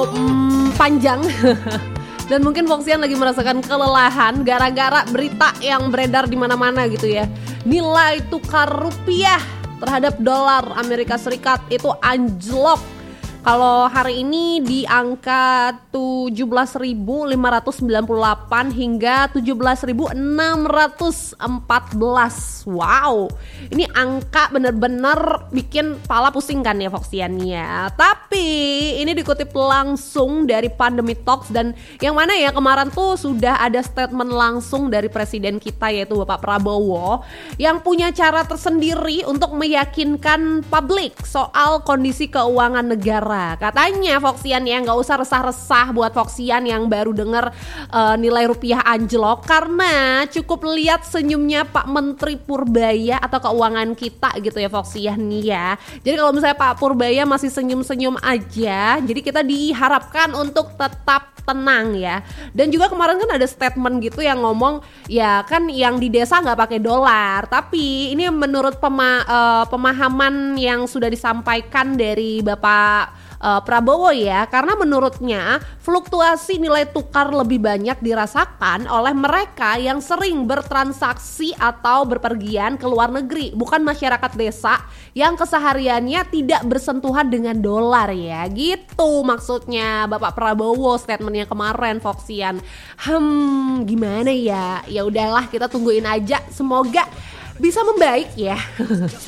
cukup panjang. Dan mungkin Foxian lagi merasakan kelelahan gara-gara berita yang beredar di mana-mana gitu ya. Nilai tukar rupiah terhadap dolar Amerika Serikat itu anjlok. Kalau hari ini di angka 17.598 hingga 17.614. Wow, ini angka bener-bener bikin pala pusing kan ya Foxian ya. Tapi ini dikutip langsung dari Pandemi Talks, dan yang mana ya kemarin tuh sudah ada statement langsung dari presiden kita yaitu Bapak Prabowo yang punya cara tersendiri untuk meyakinkan publik soal kondisi keuangan negara. Katanya Foxian ya, nggak usah resah-resah buat Foxian yang baru dengar nilai rupiah anjlok, karena cukup lihat senyumnya Pak Menteri Purbaya atau keuangan kita gitu ya Foxian nih ya. Jadi kalau misalnya Pak Purbaya masih senyum-senyum aja, jadi kita diharapkan untuk tetap tenang ya. Dan juga kemarin kan ada statement gitu yang ngomong ya kan yang di desa nggak pakai dolar, tapi ini menurut pemahaman yang sudah disampaikan dari Bapak Prabowo ya, karena menurutnya fluktuasi nilai tukar lebih banyak dirasakan oleh mereka yang sering bertransaksi atau berpergian ke luar negeri, bukan masyarakat desa yang kesehariannya tidak bersentuhan dengan dolar ya, gitu maksudnya Bapak Prabowo statementnya kemarin Foxian. Gimana ya? Ya udahlah, kita tungguin aja, semoga bisa membaik ya.